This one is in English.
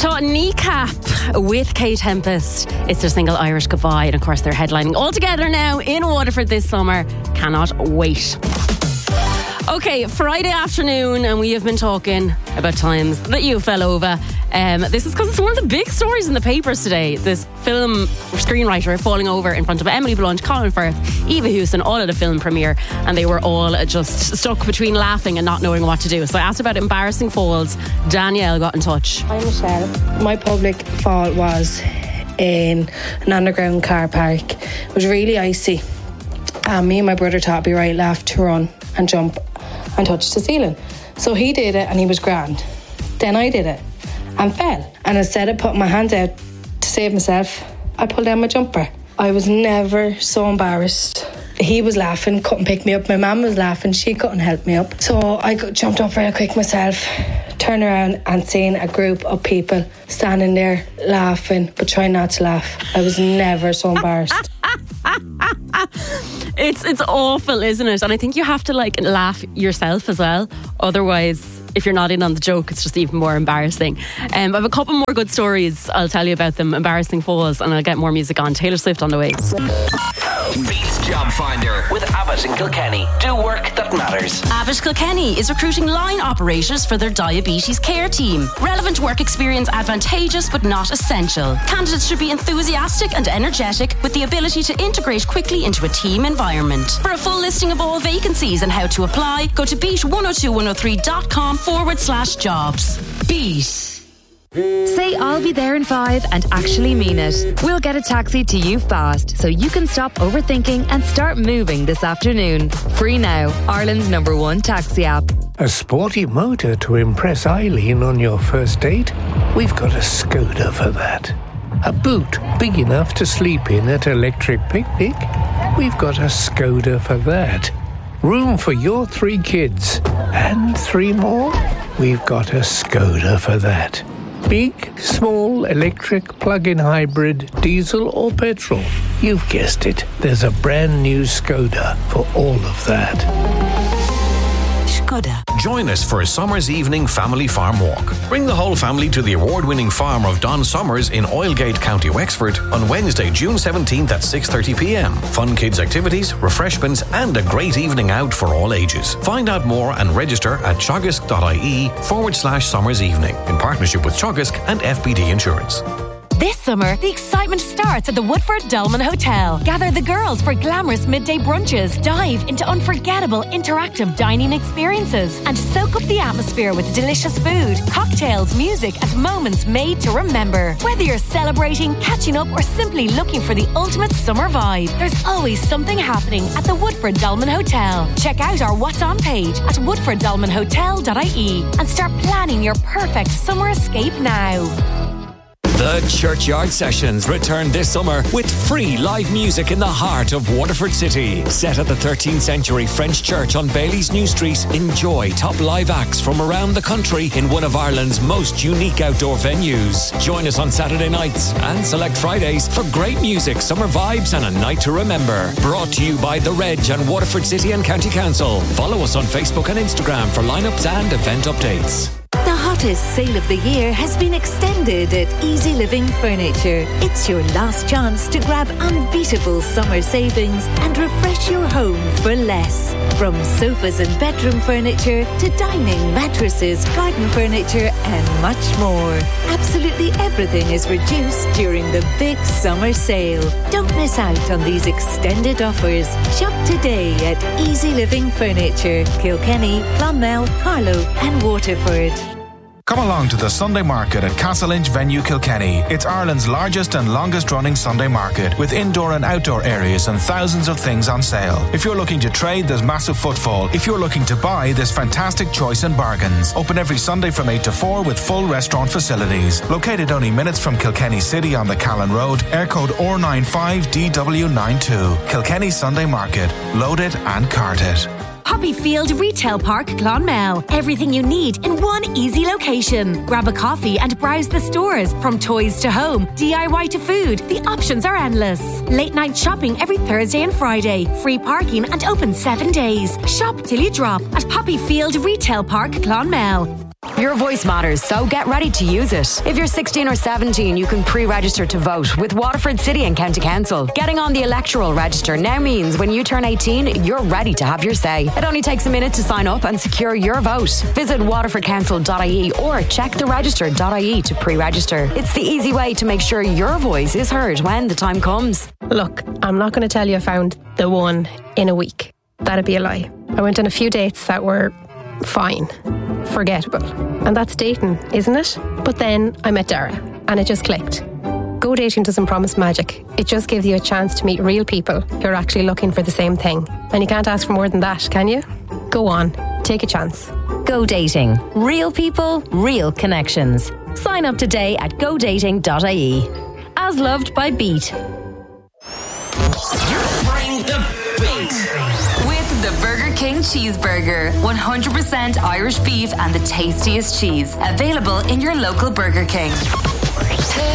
So Kneecap with Kate Tempest. It's their single Irish Goodbye, and of course they're headlining all together now in Waterford this summer. Cannot wait. Okay, Friday afternoon, and we have been talking about times that you fell over. This is because it's one of the big stories in the papers today. This film screenwriter falling over in front of Emily Blunt, Colin Firth, Eva Hewson, all at a film premiere, and they were all just stuck between laughing and not knowing what to do. So I asked about embarrassing falls. Danielle got in touch. Hi Michelle. My public fall was in an underground car park. It was really icy. Me and my brother taught me right, laugh to run and jump and touch the ceiling. So he did it and he was grand. Then I did it and fell. And instead of putting my hands out to save myself, I pulled down my jumper. I was never so embarrassed. He was laughing, couldn't pick me up. My mum was laughing, she couldn't help me up. So I jumped up real quick myself, turned around and seen a group of people standing there laughing, but trying not to laugh. I was never so embarrassed. It's awful, isn't it? And I think you have to laugh yourself as well. Otherwise, if you're not in on the joke, it's just even more embarrassing. I have a couple more good stories. I'll tell you about them, embarrassing falls, and I'll get more music on. Taylor Swift on the way. Beats Job Finder with Abbott and Kilkenny. Do work that matters. Abbott Kilkenny is recruiting line operators for their diabetes care team. Relevant work experience advantageous but not essential. Candidates should be enthusiastic and energetic with the ability to integrate quickly into a team environment. For a full listing of all vacancies and how to apply, go to beat102103.com/jobs. Beat. Say I'll be there in 5 and actually mean it. We'll get a taxi to you fast so you can stop overthinking and start moving this afternoon. Free now, Ireland's #1 taxi app. A sporty motor to impress Eileen on your first date? We've got a Skoda for that. A boot big enough to sleep in at Electric Picnic? We've got a Skoda for that. Room for your 3 kids and 3 more? We've got a Skoda for that. Big, small, electric, plug-in hybrid, diesel or petrol. You've guessed it. There's a brand new Skoda for all of that. Skoda. Join us for a summer's evening family farm walk. Bring the whole family to the award-winning farm of Don Summers in Oilgate, County Wexford on Wednesday, June 17th at 6:30pm. Fun kids activities, refreshments and a great evening out for all ages. Find out more and register at teagasc.ie/summers evening in partnership with Teagasc and FBD Insurance. This summer, the excitement starts at the Woodford Dolman Hotel. Gather the girls for glamorous midday brunches, dive into unforgettable interactive dining experiences, and soak up the atmosphere with delicious food, cocktails, music, and moments made to remember. Whether you're celebrating, catching up, or simply looking for the ultimate summer vibe, there's always something happening at the Woodford Dolman Hotel. Check out our What's On page at woodforddolmanhotel.ie and start planning your perfect summer escape now. The Churchyard Sessions return this summer with free live music in the heart of Waterford City. Set at the 13th century French church on Bailey's New Street, enjoy top live acts from around the country in one of Ireland's most unique outdoor venues. Join us on Saturday nights and select Fridays for great music, summer vibes and a night to remember. Brought to you by The Reg and Waterford City and County Council. Follow us on Facebook and Instagram for lineups and event updates. The hottest sale of the year has been extended at Easy Living Furniture. It's your last chance to grab unbeatable summer savings and refresh your home for less. From sofas and bedroom furniture to dining, mattresses, garden furniture and much more. Absolutely everything is reduced during the big summer sale. Don't miss out on these extended offers. Shop today at Easy Living Furniture, Kilkenny, Clonmel, Carlow and Waterford. Come along to the Sunday Market at Castle Inch Venue Kilkenny. It's Ireland's largest and longest running Sunday market with indoor and outdoor areas and thousands of things on sale. If you're looking to trade, there's massive footfall. If you're looking to buy, there's fantastic choice and bargains. Open every Sunday from 8 to 4 with full restaurant facilities. Located only minutes from Kilkenny City on the Callan Road, air code R95DW92. Kilkenny Sunday Market. Load it and cart it. Poppyfield Retail Park, Clonmel. Everything you need in one easy location. Grab a coffee and browse the stores. From toys to home, DIY to food, the options are endless. Late night shopping every Thursday and Friday. Free parking and open 7 days. Shop till you drop at Poppyfield Retail Park, Clonmel. Your voice matters, so get ready to use it. If you're 16 or 17, you can pre-register to vote with Waterford City and County Council. Getting on the electoral register now means when you turn 18, you're ready to have your say. It only takes a minute to sign up and secure your vote. Visit waterfordcouncil.ie or check the register.ie to pre-register. It's the easy way to make sure your voice is heard when the time comes. Look, I'm not going to tell you I found the one in a week. That'd be a lie. I went on a few dates that were fine, forgettable. And that's dating, isn't it? But then I met Dara and it just clicked. Go Dating doesn't promise magic. It just gives you a chance to meet real people who are actually looking for the same thing. And you can't ask for more than that, can you? Go on, take a chance. Go Dating. Real people, real connections. Sign up today at godating.ie. As loved by Beat. Bring the beat. With the Burger King Cheeseburger. 100% Irish beef and the tastiest cheese. Available in your local Burger King.